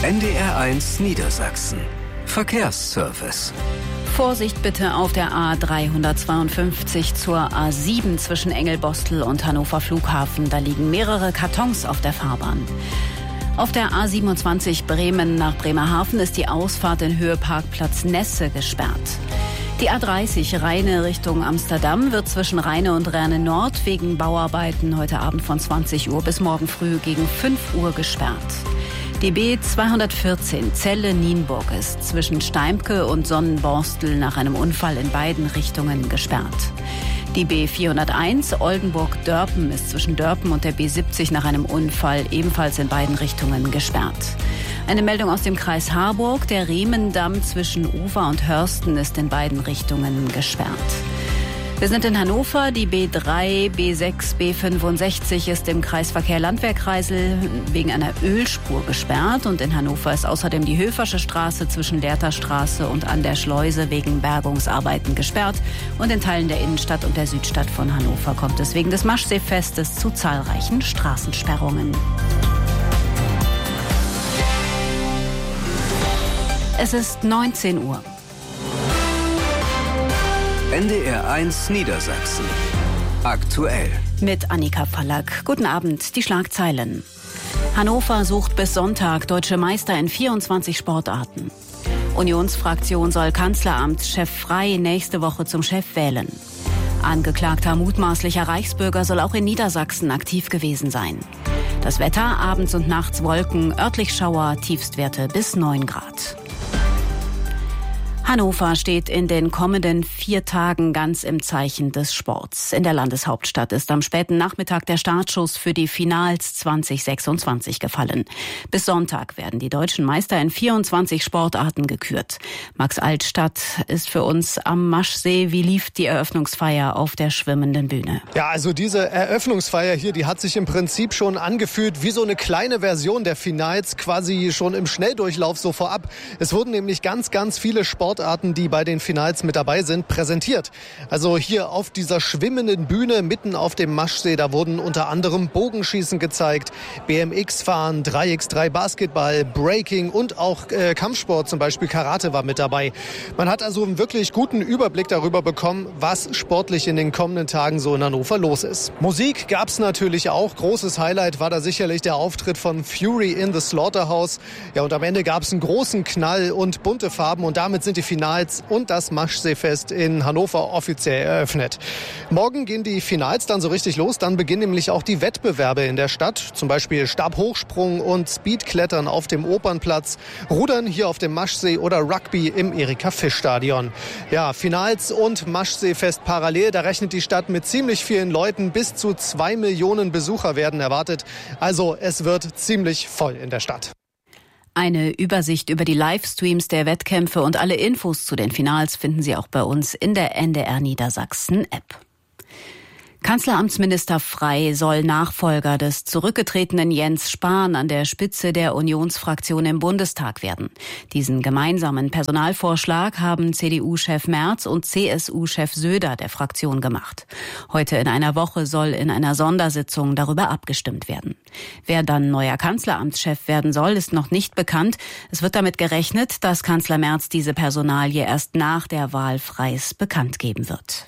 NDR1 Niedersachsen. Verkehrsservice. Vorsicht bitte auf der A352 zur A7 zwischen Engelbostel und Hannover Flughafen. Da liegen mehrere Kartons auf der Fahrbahn. Auf der A27 Bremen nach Bremerhaven ist die Ausfahrt in Höhe Parkplatz Nesse gesperrt. Die A30 Rheine Richtung Amsterdam wird zwischen Rheine und Rheine Nord wegen Bauarbeiten heute Abend von 20 Uhr bis morgen früh gegen 5 Uhr gesperrt. Die B214 Celle-Nienburg ist zwischen Steimke und Sonnenborstel nach einem Unfall in beiden Richtungen gesperrt. Die B401 Oldenburg-Dörpen ist zwischen Dörpen und der B70 nach einem Unfall ebenfalls in beiden Richtungen gesperrt. Eine Meldung aus dem Kreis Harburg. Der Riemendamm zwischen Ufer und Hörsten ist in beiden Richtungen gesperrt. Wir sind in Hannover. Die B3, B6, B65 ist im Kreisverkehr Landwehrkreisel wegen einer Ölspur gesperrt. Und in Hannover ist außerdem die Höfersche Straße zwischen Lehrterstraße und an der Schleuse wegen Bergungsarbeiten gesperrt. Und in Teilen der Innenstadt und der Südstadt von Hannover kommt es wegen des Maschseefestes zu zahlreichen Straßensperrungen. Es ist 19 Uhr. NDR1 Niedersachsen. Aktuell. Mit Annika Fallack. Guten Abend, die Schlagzeilen. Hannover sucht bis Sonntag deutsche Meister in 24 Sportarten. Unionsfraktion soll Kanzleramtschef Frey nächste Woche zum Chef wählen. Angeklagter mutmaßlicher Reichsbürger soll auch in Niedersachsen aktiv gewesen sein. Das Wetter, abends und nachts Wolken, örtlich Schauer, Tiefstwerte bis 9 Grad. Hannover steht in den kommenden 4 Tagen ganz im Zeichen des Sports. In der Landeshauptstadt ist am späten Nachmittag der Startschuss für die Finals 2026 gefallen. Bis Sonntag werden die deutschen Meister in 24 Sportarten gekürt. Max Altstadt ist für uns am Maschsee. Wie lief die Eröffnungsfeier auf der schwimmenden Bühne? Ja, also diese Eröffnungsfeier hier, die hat sich im Prinzip schon angefühlt wie so eine kleine Version der Finals, quasi schon im Schnelldurchlauf so vorab. Es wurden nämlich ganz viele Sportarten, die bei den Finals mit dabei sind, präsentiert. Also hier auf dieser schwimmenden Bühne mitten auf dem Maschsee, da wurden unter anderem Bogenschießen gezeigt, BMX-Fahren, 3x3 Basketball, Breaking und auch Kampfsport, zum Beispiel Karate war mit dabei. Man hat also einen wirklich guten Überblick darüber bekommen, was sportlich in den kommenden Tagen so in Hannover los ist. Musik gab es natürlich auch. Großes Highlight war da sicherlich der Auftritt von Fury in the Slaughterhouse. Ja, und am Ende gab es einen großen Knall und bunte Farben und damit sind die Finals und das Maschseefest in Hannover offiziell eröffnet. Morgen gehen die Finals dann so richtig los. Dann beginnen nämlich auch die Wettbewerbe in der Stadt. Zum Beispiel Stabhochsprung und Speedklettern auf dem Opernplatz, Rudern hier auf dem Maschsee oder Rugby im Erika-Fisch-Stadion. Ja, Finals und Maschseefest parallel. Da rechnet die Stadt mit ziemlich vielen Leuten. Bis zu 2 Millionen Besucher werden erwartet. Also es wird ziemlich voll in der Stadt. Eine Übersicht über die Livestreams der Wettkämpfe und alle Infos zu den Finals finden Sie auch bei uns in der NDR Niedersachsen App. Kanzleramtsminister Frey soll Nachfolger des zurückgetretenen Jens Spahn an der Spitze der Unionsfraktion im Bundestag werden. Diesen gemeinsamen Personalvorschlag haben CDU-Chef Merz und CSU-Chef Söder der Fraktion gemacht. Heute in einer Woche soll in einer Sondersitzung darüber abgestimmt werden. Wer dann neuer Kanzleramtschef werden soll, ist noch nicht bekannt. Es wird damit gerechnet, dass Kanzler Merz diese Personalie erst nach der Wahl Freys bekannt geben wird.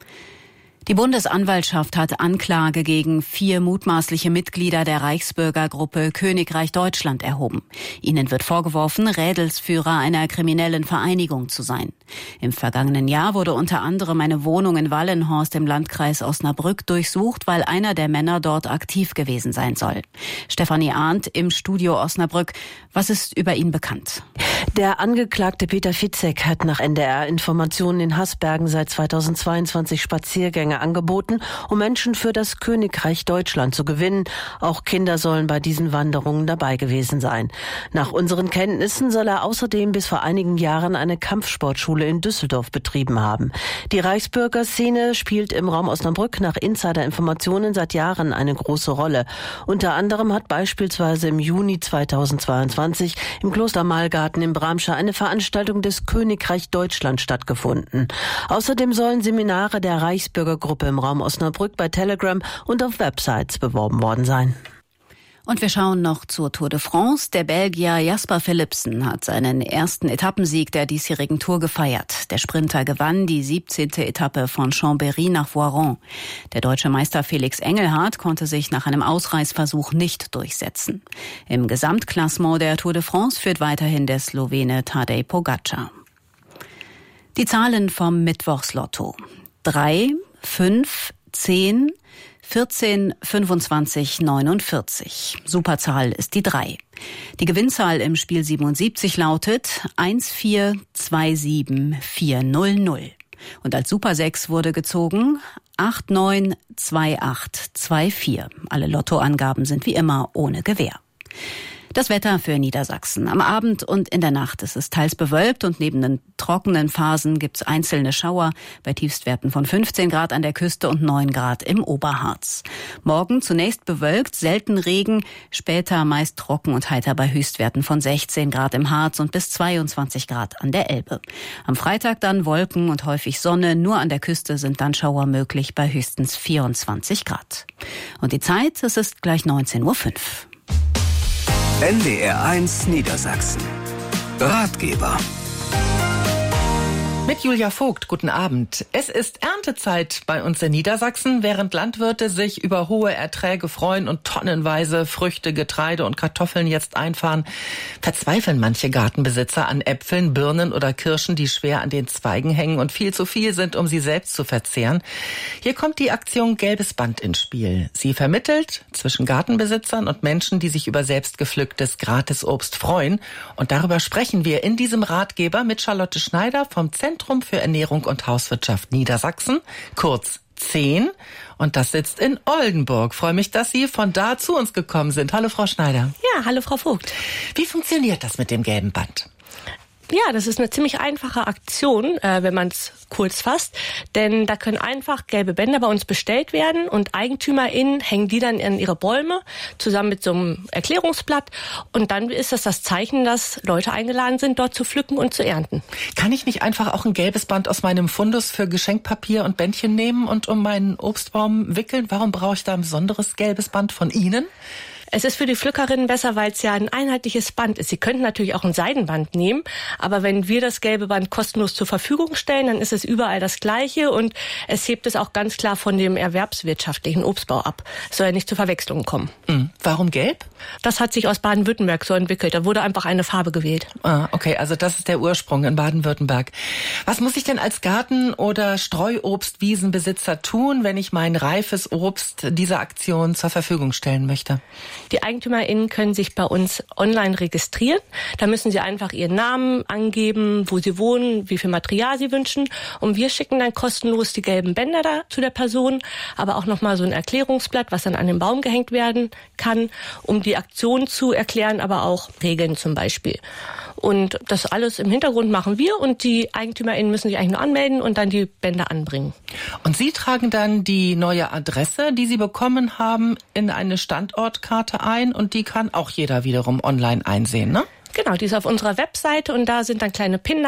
Die Bundesanwaltschaft hat Anklage gegen 4 mutmaßliche Mitglieder der Reichsbürgergruppe Königreich Deutschland erhoben. Ihnen wird vorgeworfen, Rädelsführer einer kriminellen Vereinigung zu sein. Im vergangenen Jahr wurde unter anderem eine Wohnung in Wallenhorst im Landkreis Osnabrück durchsucht, weil einer der Männer dort aktiv gewesen sein soll. Stefanie Arndt im Studio Osnabrück. Was ist über ihn bekannt? Der Angeklagte Peter Fitzek hat nach NDR-Informationen in Hasbergen seit 2022 Spaziergänge angeboten, um Menschen für das Königreich Deutschland zu gewinnen. Auch Kinder sollen bei diesen Wanderungen dabei gewesen sein. Nach unseren Kenntnissen soll er außerdem bis vor einigen Jahren eine Kampfsportschule in Düsseldorf betrieben haben. Die Reichsbürgerszene spielt im Raum Osnabrück nach Insider-Informationen seit Jahren eine große Rolle. Unter anderem hat beispielsweise im Juni 2022 im Kloster Malgarten in Bramsche eine Veranstaltung des Königreich Deutschland stattgefunden. Außerdem sollen Seminare der Reichsbürgergruppe im Raum Osnabrück bei Telegram und auf Websites beworben worden sein. Und wir schauen noch zur Tour de France. Der Belgier Jasper Philipsen hat seinen ersten Etappensieg der diesjährigen Tour gefeiert. Der Sprinter gewann die 17. Etappe von Chambéry nach Voiron. Der deutsche Meister Felix Engelhardt konnte sich nach einem Ausreißversuch nicht durchsetzen. Im Gesamtklassement der Tour de France führt weiterhin der Slowene Tadej Pogačar. Die Zahlen vom Mittwochslotto: 3, 5, 10, 14, 25, 49. Superzahl ist die 3. Die Gewinnzahl im Spiel 77 lautet 1427400. Und als Super 6 wurde gezogen 892824. Alle Lottoangaben sind wie immer ohne Gewähr. Das Wetter für Niedersachsen. Am Abend und in der Nacht ist es teils bewölkt und neben den trockenen Phasen gibt es einzelne Schauer bei Tiefstwerten von 15 Grad an der Küste und 9 Grad im Oberharz. Morgen zunächst bewölkt, selten Regen, später meist trocken und heiter bei Höchstwerten von 16 Grad im Harz und bis 22 Grad an der Elbe. Am Freitag dann Wolken und häufig Sonne, nur an der Küste sind dann Schauer möglich bei höchstens 24 Grad. Und die Zeit, es ist gleich 19:05 Uhr. NDR1 Niedersachsen. Ratgeber. Mit Julia Vogt, guten Abend. Es ist Erntezeit bei uns in Niedersachsen, während Landwirte sich über hohe Erträge freuen und tonnenweise Früchte, Getreide und Kartoffeln jetzt einfahren, verzweifeln manche Gartenbesitzer an Äpfeln, Birnen oder Kirschen, die schwer an den Zweigen hängen und viel zu viel sind, um sie selbst zu verzehren. Hier kommt die Aktion Gelbes Band ins Spiel. Sie vermittelt zwischen Gartenbesitzern und Menschen, die sich über selbstgepflücktes Gratisobst freuen. Und darüber sprechen wir in diesem Ratgeber mit Charlotte Schneider vom Zentrum für Ernährung und Hauswirtschaft Niedersachsen, kurz 10. Und das sitzt in Oldenburg. Freue mich, dass Sie von da zu uns gekommen sind. Hallo, Frau Schneider. Ja, hallo, Frau Vogt. Wie funktioniert das mit dem gelben Band? Ja, das ist eine ziemlich einfache Aktion, wenn man es kurz fasst. Denn da können einfach gelbe Bänder bei uns bestellt werden und EigentümerInnen hängen die dann in ihre Bäume zusammen mit so einem Erklärungsblatt. Und dann ist das Zeichen, dass Leute eingeladen sind, dort zu pflücken und zu ernten. Kann ich nicht einfach auch ein gelbes Band aus meinem Fundus für Geschenkpapier und Bändchen nehmen und um meinen Obstbaum wickeln? Warum brauche ich da ein besonderes gelbes Band von Ihnen? Es ist für die Pflückerinnen besser, weil es ja ein einheitliches Band ist. Sie könnten natürlich auch ein Seidenband nehmen, aber wenn wir das gelbe Band kostenlos zur Verfügung stellen, dann ist es überall das Gleiche und es hebt es auch ganz klar von dem erwerbswirtschaftlichen Obstbau ab. Es soll ja nicht zu Verwechslungen kommen. Warum gelb? Das hat sich aus Baden-Württemberg so entwickelt. Da wurde einfach eine Farbe gewählt. Ah, okay, also das ist der Ursprung in Baden-Württemberg. Was muss ich denn als Garten- oder Streuobstwiesenbesitzer tun, wenn ich mein reifes Obst dieser Aktion zur Verfügung stellen möchte? Die EigentümerInnen können sich bei uns online registrieren. Da müssen sie einfach ihren Namen angeben, wo sie wohnen, wie viel Material sie wünschen. Und wir schicken dann kostenlos die gelben Bänder da zu der Person, aber auch nochmal so ein Erklärungsblatt, was dann an den Baum gehängt werden kann, um die Aktion zu erklären, aber auch Regeln zum Beispiel. Und das alles im Hintergrund machen wir und die EigentümerInnen müssen sich eigentlich nur anmelden und dann die Bänder anbringen. Und Sie tragen dann die neue Adresse, die Sie bekommen haben, in eine Standortkarte ein und die kann auch jeder wiederum online einsehen, ne? Genau, die ist auf unserer Webseite und da sind dann kleine Pin